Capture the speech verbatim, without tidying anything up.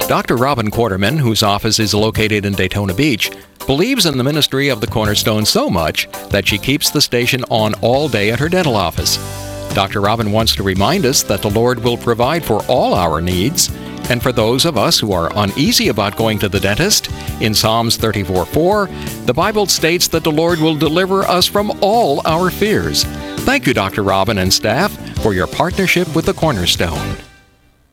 Doctor Robin Quarterman, whose office is located in Daytona Beach, believes in the ministry of the Cornerstone so much that she keeps the station on all day at her dental office. Doctor Robin wants to remind us that the Lord will provide for all our needs, and for those of us who are uneasy about going to the dentist, in Psalms thirty-four four, the Bible states that the Lord will deliver us from all our fears. Thank you, Doctor Robin and staff, for your partnership with the Cornerstone.